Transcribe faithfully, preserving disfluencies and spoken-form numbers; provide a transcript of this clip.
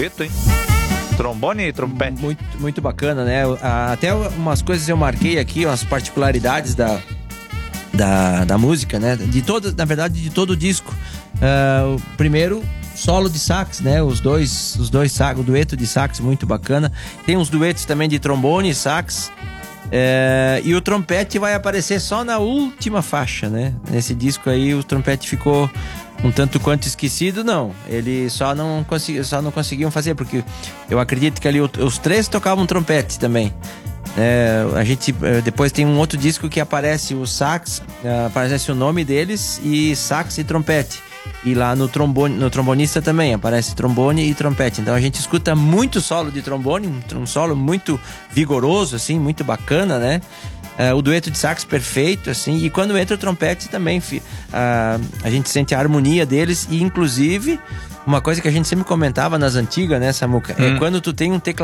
dueto, hein? Trombone e trompete. Muito, muito bacana, né? Até umas coisas eu marquei aqui, umas particularidades da, da, da música, né? De todo, na verdade, de todo o disco. Uh, o primeiro, solo de sax, né? Os dois, os dois sax, o dueto de sax muito bacana. Tem uns duetos também de trombone e sax. É, e o trompete vai aparecer só na última faixa, né? Nesse disco aí o trompete ficou um tanto quanto esquecido, não. Ele só não, consegui, só não conseguiam fazer, porque eu acredito que ali os três tocavam trompete também. É, a gente depois tem um outro disco que aparece o sax, aparece o nome deles e sax e trompete. E lá no trombone, no trombonista também aparece trombone e trompete. Então a gente escuta muito solo de trombone, um solo muito vigoroso, assim, muito bacana, né? Uh, o dueto de sax perfeito, assim. E quando entra o trompete também, uh, a gente sente a harmonia deles. E inclusive, uma coisa que a gente sempre comentava nas antigas, né, Samuca? Hum. É quando tu tem um teclado